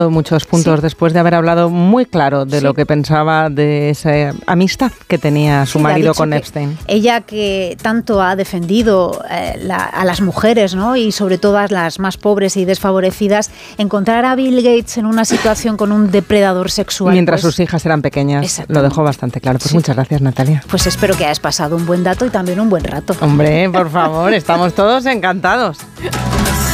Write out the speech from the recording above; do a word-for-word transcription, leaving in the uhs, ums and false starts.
muchos puntos sí. después de haber hablado muy claro de sí. lo que pensaba de esa amistad que tenía su sí, marido con Epstein. Ella que tanto ha defendido eh, la, a las mujeres, ¿no? Y sobre todo a las más pobres y desfavorecidas, encontrar a Bill Gates en una situación con un depredador sexual. Mientras pues, sus hijas eran pequeñas, lo dejó bastante claro. Pues sí. muchas gracias, Natalia. Pues espero que hayas pasado un buen dato y también un buen rato. Hombre, por favor, estamos todos encantados.